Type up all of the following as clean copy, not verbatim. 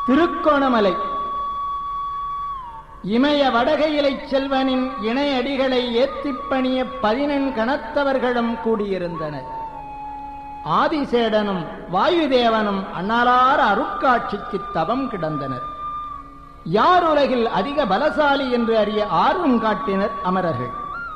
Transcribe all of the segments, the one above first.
திருக்கோணமலை இமய வடகையிலை செல்வனின் இணையடிகளை ஏத்திப்பணிய 11 கணத்தவர்களும் கூடியிருந்தனர். ஆதிசேடனும் வாயுதேவனும் அண்ணலார் அருட்காட்சிக்கு தவம் கிடந்தனர். யார் உலகில் அதிக பலசாலி என்று அறிய ஆர்வம் காட்டினர் அமரர்கள்.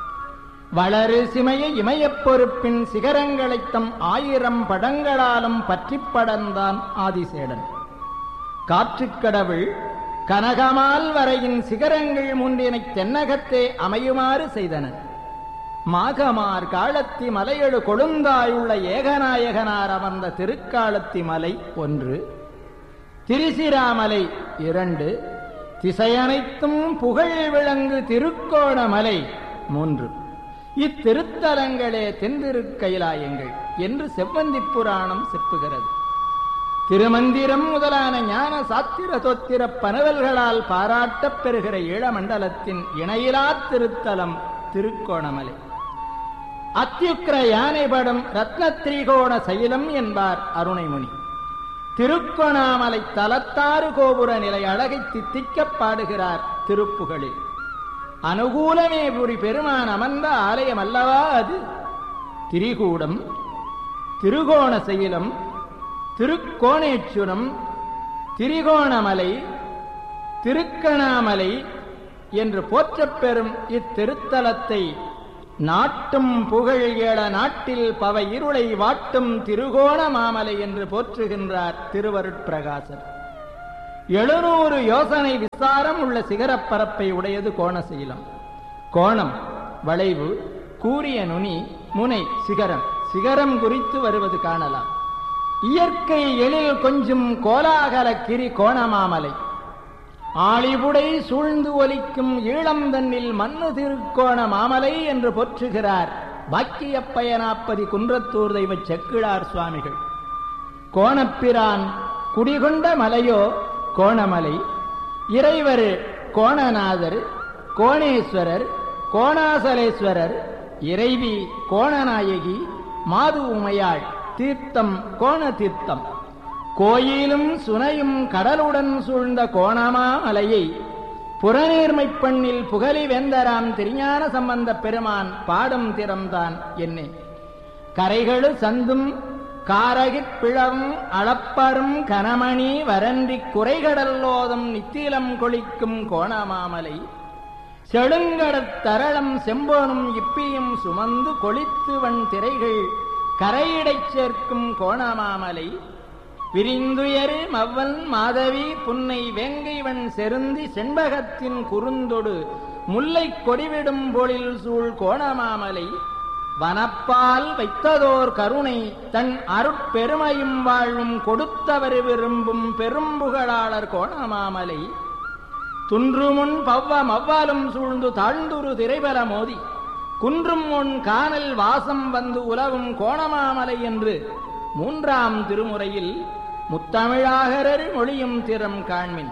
வளரு சிமைய இமயப் பொறுப்பின் சிகரங்களைத் தம் 1000 படங்களாலும் பற்றிப் படர்ந்தான் ஆதிசேடன். காற்றுக்கடவுள் கனகமால் வரையின் சிகரங்கள் முன்றினை தென்னகத்தே அமையுமாறு செய்தனர். மாகமார் காலத்தி மலையெழு கொழுந்தாயுள்ள ஏகநாயகனார் அமர்ந்த திருக்காலத்தி மலை 1, திரிசிராமலை 2, திசையனைத்தும் புகழ் விளங்கு திருக்கோணமலை 3. இத்திருத்தலங்களே தென்திருக்கைலாயங்கள் என்று செவ்வந்தி புராணம் செப்புகிறது. திருமந்திரம் முதலான ஞான சாத்திர தோத்திர பனவல்களால் பாராட்டப் பெறுகிற ஈழமண்டலத்தின் இணையிலா திருத்தலம் திருக்கோணமலை. அத்தியுக்கிர யானைபடும் ரத்னத்ரிகோண சைலம் என்பார் அருணைமுனி. திருக்கோணாமலை தலத்தாறு கோபுர நிலை அழகை தித்திக்கப் பாடுகிறார் திருப்புகழில். அனுகூலமே புரி பெருமான் அமர்ந்த ஆலயம் அல்லவா அது. திரிகூடம், திருகோண சைலம், திருக்கோணேச்சுரம், திரிகோணமலை, திருக்கணாமலை என்று போற்றப்பெறும் இத்திருத்தலத்தை நாட்டும் புகழ் ஏழ நாட்டில் பவ இருளை வாட்டும் திருகோண மாமலை என்று போற்றுகின்றார் திருவருட்பிரகாசர். 700 யோசனை விஸ்தாரம் உள்ள சிகரப்பரப்பை உடையது கோணசீலம். கோணம் வளைவு, கூரிய நுனி, முனை சிகரம். சிகரம் குறித்து வருவது காணலாம். இயற்கை எழில் கொஞ்சும் கோலாகல கிரி கோணமாமலை. ஆளிபுடை சூழ்ந்து ஒலிக்கும் ஈழம் தன்னில் மண்ணு திருக்கோண மாமலை என்று போற்றுகிறார் பாக்கியப்பயனாப்பதி குன்றத்தூர் தெய்வ செக்கிழார் சுவாமிகள். கோணப்பிரான் குடிகொண்ட மலையோ கோணமலை. இறைவர் கோணநாதர், கோணேஸ்வரர், கோணாசலேஸ்வரர், இறைவி கோணநாயகி, மாது உமையாள். தீர்த்தம் கோண தீர்த்தம். கோயிலும் சுனையும் கடலுடன் சூழ்ந்த கோணமாமலையை புறநீர்மைப் பண்ணில் புகழி வேந்தராம் திருஞான சம்பந்த பெருமான் பாடும் திறம்தான் என்னே. கரைகளு சந்தும் காரகிப் பிளவும் அளப்பரும் கனமணி வரன்றி குறைகடல்லோதும் நித்திலம் கொளிக்கும் கோணமாமலை. செழுங்கடத் தரளம் செம்போனும் இப்பியும் சுமந்து கொளித்து வன் திரைகள் கரையிடைச் சேர்க்கும் கோணமாமலை. விரிந்துயரு மவ்வன் மாதவி புன்னை வேங்கைவன் செருந்தி செண்பகத்தின் குறுந்தொடு முல்லை கொடிவிடும் பொழில் சூழ் கோணமாமலை. வனப்பால் வைத்ததோர் கருணை தன் அருட்பெருமையும் வாழ்வும் கொடுத்தவர் விரும்பும் பெரும்புகழாளர் கோணமாமலை. துன்றுமுன் பவ்வ மவ்வாலும் சூழ்ந்து தாழ்ந்துரு திரைபல மோதி குன்றும் உன் காணல் வாசம் வந்து உலவும் கோணமாமலை என்று 3ஆம் திருமுறையில் முத்தமிழாகரர் மொழியும் திறம் காண்மின்.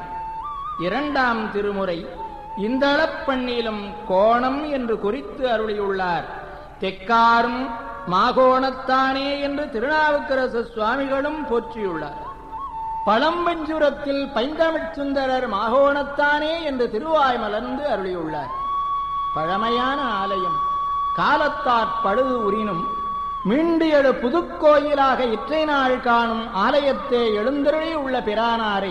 2ஆம் திருமுறை இந்தளப்பண்ணிலும் கோணம் என்று குறித்து அருளியுள்ளார். தெக்காரும் மாகோணத்தானே என்று திருநாவுக்கரசு சுவாமிகளும் போற்றியுள்ளார். பழம்பஞ்சுரத்தில் பைந்தமிழ் சுந்தரர் மாகோணத்தானே என்று திருவாய் மலர்ந்து அருளியுள்ளார். பழமையான ஆலயம் காலத்தாற் பழுது உறினும் மீண்டு எழு புதுக்கோயிலாக இற்றை நாள் காணும் ஆலயத்தே எழுந்தருளி உள்ள பிரானாரை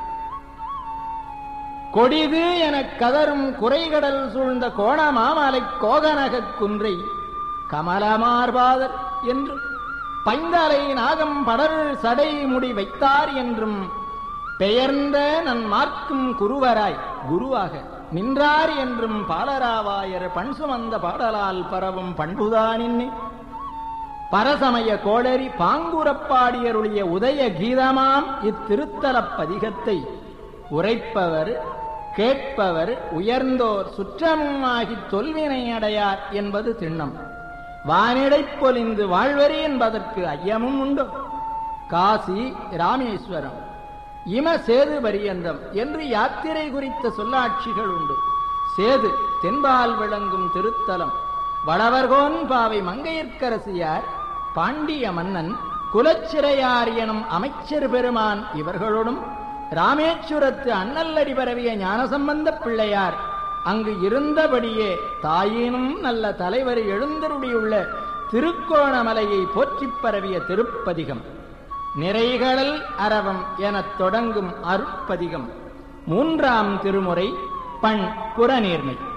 கொடிது எனக் கதரும் குறைகடல் சூழ்ந்த கோணமாமலை கோகனகக் குன்றை கமலமார்பாதர் என்றும் பைந்தலை நாகம் படர் சடை முடி வைத்தார் என்றும் பெயர்ந்த நன் மார்க்கும் குருவராய் குருவாக நின்றார் என்றும் பாலராவாயர் பண் சுமந்த பாடலால் பரவும் பண்புதானின்னே. பரசமய கோளரி பாங்குரப்பாடியருடைய உதய கீதமாம் இத்திருத்தலப் பதிகத்தை உரைப்பவர் கேட்பவர் உயர்ந்தோர் சுற்றமுமாகித் தொல்வினை அடையார் என்பது திண்ணம். வானிடைப் பொலிந்து வாழ்வரி என்பதற்கு ஐயமும் உண்டு. காசி, ராமேஸ்வரம், இம சேது பரியந்தம் என்று யாத்திரை குறித்த சொல்லாட்சிகள் உண்டு. சேது தென்பால் விளங்கும் திருத்தலம். வளவர்கோன் பாவை மங்கையர்க்கரசியார், பாண்டிய மன்னன், குலச்சிறையார் எனும் அமைச்சர் பெருமான் இவர்களோடும் ராமேஸ்வரத்து அண்ணல்லடி பரவிய ஞானசம்பந்தப் பிள்ளையார் அங்கு இருந்தபடியே தாயினும் நல்ல தலைவர் எழுந்தருளியுள்ள திருக்கோணமலையை போற்றிப் பரவிய திருப்பதிகம். நிறைகளல் அரவம் எனத் தொடங்கும் அருட்பதிகம். 3ஆம் திருமுறை. பண் புறநீர்மை.